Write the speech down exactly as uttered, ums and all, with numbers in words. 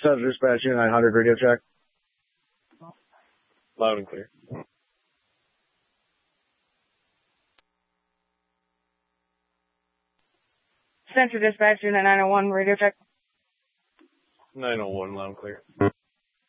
Center Dispatch Unit nine hundred, radio check. Loud and clear. Center Dispatch Unit nine oh one, radio check. nine oh one, loud and clear.